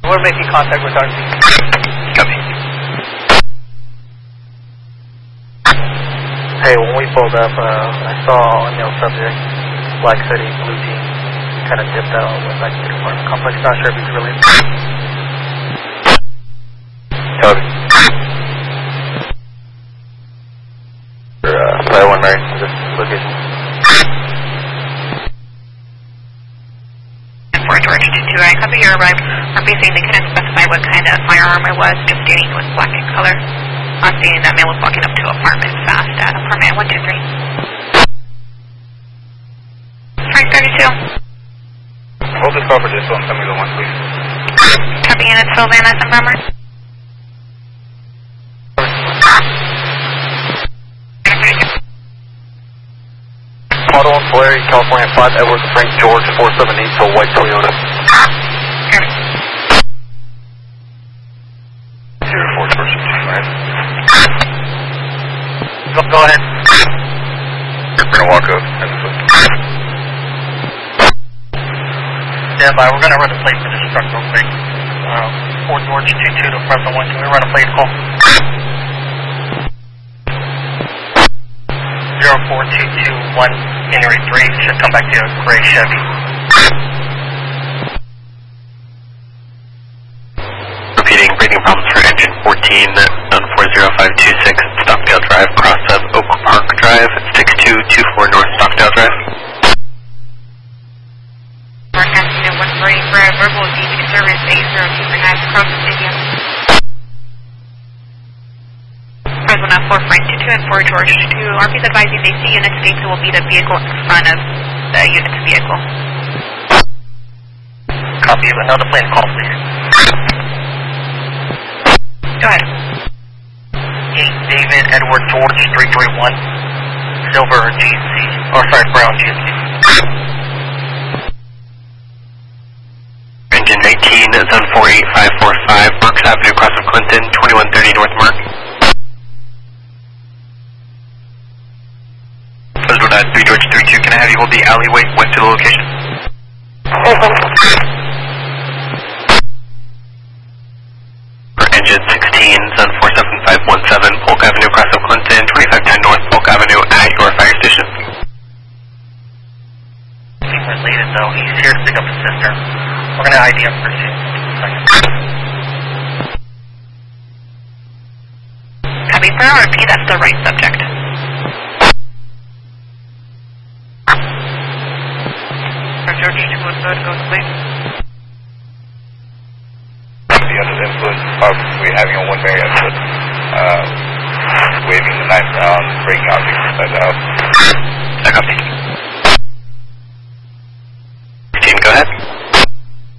We're making contact with RC. Copy. Hey, when we pulled up, I saw a male subject, black hoodie, blue jeans, kind of dipped out, went back to the apartment complex. Not sure if he's really. Copy. Fire 1 Mary, this location. For George 22, I copy your arrived. RPC, they couldn't specify what kind of firearm it was, just stating it was black in color. Stating that man was walking up to apartment fast at apartment 123. Frank 32. Hold this call for this one, send me the one, please. Copy units, Savannah, and Farmer. Auto on Polari, California 5, Edward Frank George 478, so white Toyota. Okay. 04 person, right? Go ahead. You're gonna walk up. Stand by. We're gonna run a plate for this truck real quick. 4 George 22 to Fresno 1. Can we run a plate call? 04221 Henry 3 should come back to a gray Chevy. Repeating, breathing problems for engine 14 on 40526 Stockdale Drive, cross of Oak Park Drive, 6224 North Stockdale Drive. Broadcasting at 140 for a verbal music service 8029 across the stadium. Fresno 4 Frank 22 and 4 George 22. RP's advising they see unit states it will be the vehicle in front of the unit's vehicle. Copy of another plane call, please. Go ahead. 8 David Edward George 331 Silver GC, or sorry, Brown GC. Engine 19 is on 48545 Marks Avenue, cross of Clinton, 2130 North Mark. Fresno 3 George 32, can I have you hold the alleyway west to the location? For engine 16 is on 47517 Polk Avenue, cross of Clinton, 2510 North Polk Avenue at your fire station. He's related though. He's here to pick up his sister. We're gonna ID him for you. Copy for RP, that's the right subject. George 2 was good, go please. The under the influence, possibly having a 1 Mary output, waving the knife around, breaking objects inside the house. I copy.